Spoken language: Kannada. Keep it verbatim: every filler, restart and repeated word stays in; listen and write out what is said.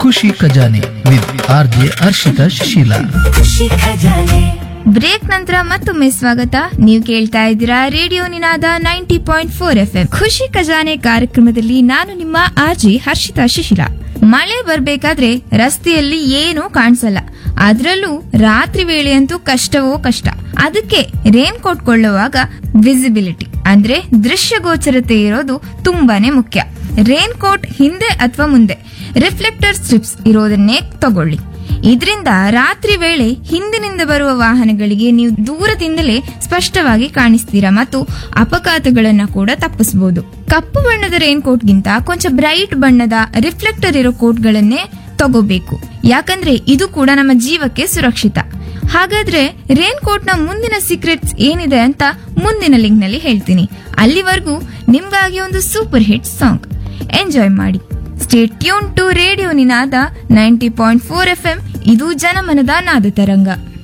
ಖುಷಿ ಖಜಾನೆ with R J Harshita Shishila. Break ನಂತರ ಮತ್ತೊಮ್ಮೆ ಸ್ವಾಗತ. ನೀವು ಕೇಳ್ತಾ ಇದ್ದೀರಾ ರೇಡಿಯೋ ನಿನಾದ ninety point four F M ಖುಷಿ ಖಜಾನೆ ಕಾರ್ಯಕ್ರಮದಲ್ಲಿ ನಾನು ನಿಮ್ಮ ಆರ್ಜಿ ಹರ್ಷಿತಾ ಶಿಶಿಲ. ಮಳೆ ಬರ್ಬೇಕಾದ್ರೆ ರಸ್ತೆಯಲ್ಲಿ ಏನೂ ಕಾಣಿಸಲ್ಲ, ಅದ್ರಲ್ಲೂ ರಾತ್ರಿ ವೇಳೆ ಅಂತೂ ಕಷ್ಟವೋ ಕಷ್ಟ. ಅದಕ್ಕೆ ರೇನ್ ಕೋಟ್ ಕೊಳ್ಳುವಾಗ ವಿಸಿಬಿಲಿಟಿ ಅಂದ್ರೆ ದೃಶ್ಯಗೋಚರತೆ ಇರೋದು ತುಂಬಾನೇ ಮುಖ್ಯ. ರೇನ್ ಕೋಟ್ ಹಿಂದೆ ಅಥವಾ ಮುಂದೆ ರಿಫ್ಲೆಕ್ಟರ್ ಸ್ಟ್ರಿಪ್ಸ್ ಇರೋದನ್ನೇ ತಗೊಳ್ಳಿ. ಇದರಿಂದ ರಾತ್ರಿ ವೇಳೆ ಹಿಂದಿನಿಂದ ಬರುವ ವಾಹನಗಳಿಗೆ ನೀವು ದೂರದಿಂದಲೇ ಸ್ಪಷ್ಟವಾಗಿ ಕಾಣಿಸ್ತೀರಾ ಮತ್ತು ಅಪಘಾತಗಳನ್ನ ಕೂಡ ತಪ್ಪಿಸಬಹುದು. ಕಪ್ಪು ಬಣ್ಣದ ರೇನ್ ಕೋಟ್ಗಿಂತ ಕೊಂಚ ಬ್ರೈಟ್ ಬಣ್ಣದ ರಿಫ್ಲೆಕ್ಟರ್ ಇರೋ ಕೋಟ್ಗಳನ್ನೇ ತಗೋಬೇಕು, ಯಾಕಂದ್ರೆ ಇದು ಕೂಡ ನಮ್ಮ ಜೀವಕ್ಕೆ ಸುರಕ್ಷಿತ. ಹಾಗಾದ್ರೆ ರೇನ್ ಕೋಟ್ ನ ಮುಂದಿನ ಸೀಕ್ರೆಟ್ಸ್ ಏನಿದೆ ಅಂತ ಮುಂದಿನ ಲಿಂಕ್ ನಲ್ಲಿ ಹೇಳ್ತೀನಿ. ಅಲ್ಲಿವರೆಗೂ ನಿಮ್ಗಾಗಿ ಒಂದು ಸೂಪರ್ ಹಿಟ್ ಸಾಂಗ್ ಎಂಜಾಯ್ ಮಾಡಿ. Stay tune to radio Ninada ninety point four F M. ಇದು ಜನಮನದ ನಾದ ತರಂಗ.